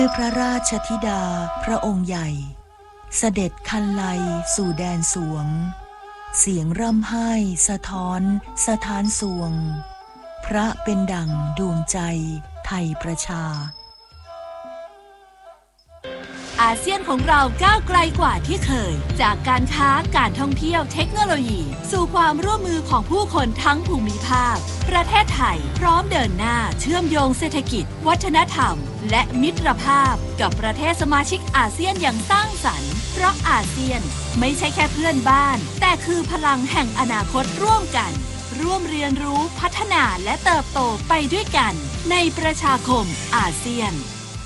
คือพระราชธิดาพระองค์ใหญ่เสด็จคันไลสู่แดนสวงเสียงร่ำไห้สะท้อนสถานสวงพระเป็นดั่งดวงใจไทยประชาอาเซียนของเราก้าวไกลกว่าที่เคยจากการค้าการท่องเที่ยวเทคโนโลยีสู่ความร่วมมือของผู้คนทั้งภูมิภาคประเทศไทยพร้อมเดินหน้าเชื่อมโยงเศรษฐกิจวัฒนธรรมและมิตรภาพกับประเทศสมาชิกอาเซียนอย่างสร้างสรรค์เพราะอาเซียนไม่ใช่แค่เพื่อนบ้านแต่คือพลังแห่งอนาคตร่วมกันร่วมเรียนรู้พัฒนาและเติบโตไปด้วยกันในประชาคมอาเซียน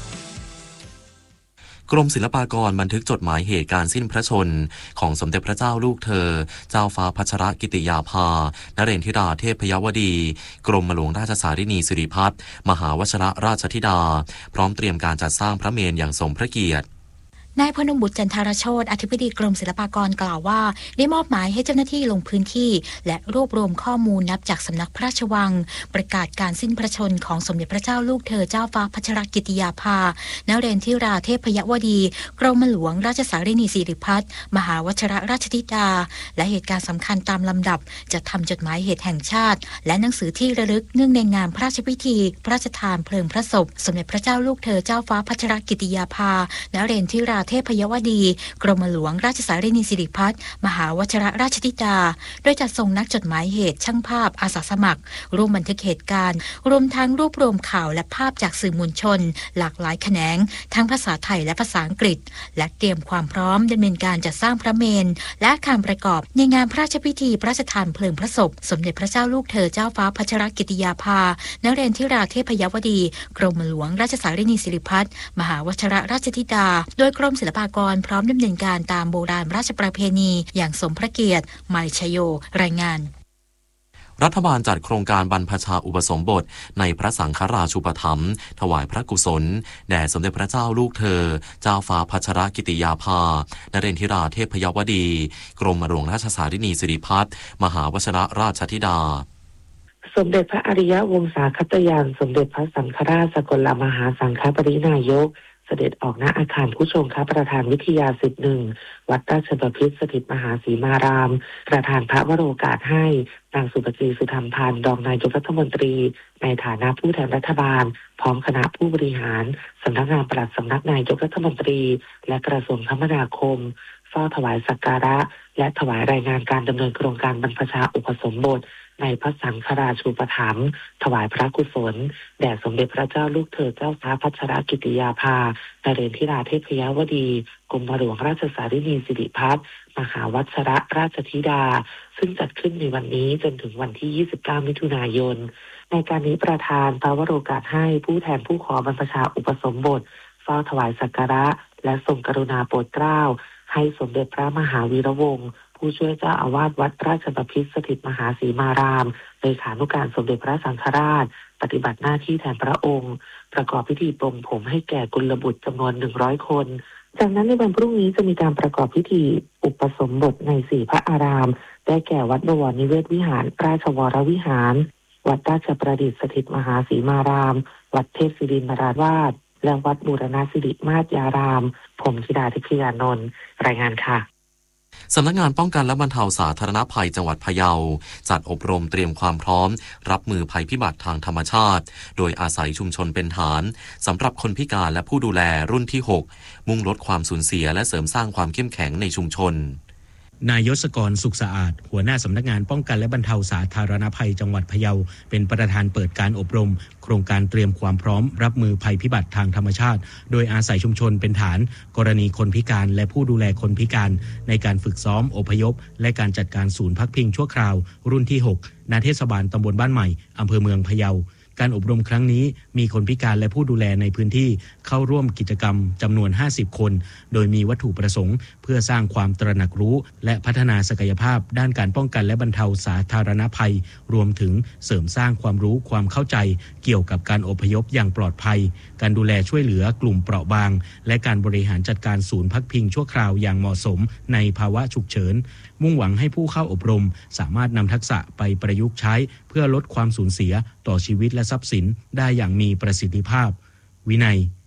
กรมศิลปากรบันทึกจดหมายเหตุการสิ้นพระชนของสมเด็จพระเจ้าลูกเธอเจ้าฟ้าพัชรกิติยาภานเรนทิราเทพยวดีกรมหลวงราชสารินีสิริพัฒน์มหาวชิรราชธิดาพร้อมเตรียมการจัดสร้างพระเมรุอย่างสมพระเกียรตินายพนมบุตรจันทรโชติอธิบดีกรมศิลปากรกล่าวว่าได้มอบหมายให้เจ้าหน้าที่ลงพื้นที่และรวบรวมข้อมูลนับจากสำนักพระราชวังประกาศการสิ้นพระชนของสมเด็จพระเจ้าลูกเธอเจ้าฟ้าพัชรกิติยาภานเรนทิราเทพยวดีกรมหลวงราชสารินีสิริพัฒน์มหาวชิรราชธิดาและเหตุการณ์สำคัญตามลำดับจะทำจดหมายเหตุแห่งชาติและหนังสือที่ระลึกเนื่องในงานพระราชพิธีพระราชทานเพลิงพระศพสมเด็จพระเจ้าลูกเธอเจ้าฟ้าพัชรกิติยาภานเรนทิราเทพยวดีกรมหลวงราชสารินีสิริพัฒน์มหาวชิรราชธิดาโดยจัดส่งนักจดหมายเหตุช่างภาพอาสาสมัครร่วมบันทึกเหตุการณ์รวมทั้งรวบรวมข่าวและภาพจากสื่อมวลชนหลากหลายแขนงทั้งภาษาไทยและภาษาอังกฤษและเตรียมความพร้อมดำเนินการจัดสร้างพระเมรุและอาคารประกอบในงานพระราชพิธีพระราชทานเพลิงพระศพสมเด็จพระเจ้าลูกเธอเจ้าฟ้าพัชรกิติยาภานเรนทิราเทพยวดีกรมหลวงราชสารินีสิริพัฒน์มหาวชิรราชธิดาโดยกรมศิลปากรพร้อมดำเนินการตามโบราณราชประเพณีอย่างสมพระเกียรติไมชโยรายงานรัฐบาลจัดโครงการบรรพชาอุปสมบทในพระสังฆราชูปถัมภ์ถวายพระกุศลแด่สมเด็จพระเจ้าลูกเธอเจ้าฟ้าพัชรกิติยาภานเรนทิราเทพยวดีกรมหลวงราชสารินีสิริพัฒน์มหาวชิรราชธิดาสมเด็จพระอริยวงศาคตยานสมเด็จพระสังฆราชสกลมหาสังฆปรินายกเสด็จออกณอาคารผู้ชมครับประธานวิทยา11วัดราชบพิตรสถิตมหาสีมารามประธานพระวโรกาสให้นางสุปจีสุธรรมพันธ์รองนายกรัฐมนตรีในฐานะผู้แทนรัฐบาลพร้อมคณะผู้บริหารสำนักงานปลัดสำนักนายกรัฐมนตรีและกระทรวงคมนาคมเฝ้าถวายสักการะและถวายรายงานการดำเนินโครงการบรรพชาอุปสมบทในพระสังฆราชูปถัมภ์ถวายพระกุศลแด่สมเด็จพระเจ้าลูกเธอเจ้าฟ้าพัชรกิติยาภานเรนทิราเทพยวดีกรมหลวงราชสารินีสิริพัฒน์มหาวชิรราชธิดาซึ่งจัดขึ้นในวันนี้จนถึงวันที่29มิถุนายนในการนี้ประธานพระวโรกาสให้ผู้แทนผู้ขอบรรพชาอุปสมบทเฝ้าถวายสักการะและทรงกรุณาโปรดเกล้าให้สมเด็จพระมหาวีระวงศ์ผู้ช่วยเจ้าอาวาสวัดราชบพิตรสถิตมหาสีมารามเลขานุการสมเด็จพระสังฆราชปฏิบัติหน้าที่แทนพระองค์ประกอบพิธีปลงผมให้แก่กุลบุตรจำนวน100คนจากนั้นในวันพรุ่งนี้จะมีการประกอบพิธีอุปสมบทใน4พระอารามได้แก่วัดบวรนิเวศวิหารราชวรวิหารวัดราชประดิษฐ์สถิตมหาสีมารามวัดเทพศิรินทราวาสและวัดบูรณสิริมาศยารามผมธิดาทิพยานนท์รายงานค่ะสำนักงานป้องกันและบรรเทาสาธารณภัยจังหวัดพะเยาจัดอบรมเตรียมความพร้อมรับมือภัยพิบัติทางธรรมชาติโดยอาศัยชุมชนเป็นฐานสำหรับคนพิการและผู้ดูแลรุ่นที่6มุ่งลดความสูญเสียและเสริมสร้างความเข้มแข็งในชุมชนนายยศกรสุขสะอาดหัวหน้าสำนักงานป้องกันและบรรเทาสาธารณภัยจังหวัดพะเยาเป็นประธานเปิดการอบรมโครงการเตรียมความพร้อมรับมือภัยพิบัติทางธรรมชาติโดยอาศัยชุมชนเป็นฐานกรณีคนพิการและผู้ดูแลคนพิการในการฝึกซ้อมอพยพและการจัดการศูนย์พักพิงชั่วคราวรุ่นที่6ณเทศบาลตำบลบ้านใหม่อำเภอเมืองพะเยาการอบรมครั้งนี้มีคนพิการและผู้ดูแลในพื้นที่เข้าร่วมกิจกรรมจำนวน50คนโดยมีวัตถุประสงค์เพื่อสร้างความตระหนักรู้และพัฒนาศักยภาพด้านการป้องกันและบรรเทาสาธารณภัยรวมถึงเสริมสร้างความรู้ความเข้าใจเกี่ยวกับการอพยพอย่างปลอดภัยการดูแลช่วยเหลือกลุ่มเปราะบางและการบริหารจัดการศูนย์พักพิงชั่วคราวอย่างเหมาะสมในภาวะฉุกเฉินมุ่งหวังให้ผู้เข้าอบรมสามารถนำทักษะไปประยุกต์ใช้เพื่อลดความสูญเสียต่อชีวิตและทรัพย์สินได้อย่างมีประสิทธิภาพวินัย